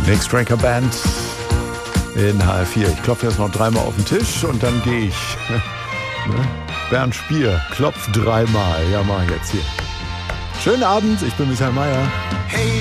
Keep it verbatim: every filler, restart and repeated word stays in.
Nick Straker Band in H R vier. Ich klopfe jetzt noch dreimal auf den Tisch und dann gehe ich. Ne? Bernd Spier, klopf dreimal. Ja, mach ich jetzt hier. Schönen Abend, ich bin Michael Mayer. Hey.